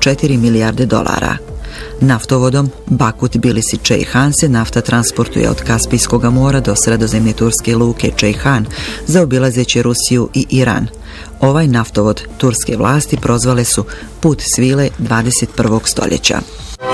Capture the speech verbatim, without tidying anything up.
četiri milijarde dolara. Naftovodom Bakut-Tbilisi-Ceyhan se nafta transportuje od Kaspijskog mora do sredozemne turske luke Ceyhan, zaobilazeći Rusiju i Iran. Ovaj naftovod turske vlasti prozvale su put svile dvadeset prvog stoljeća.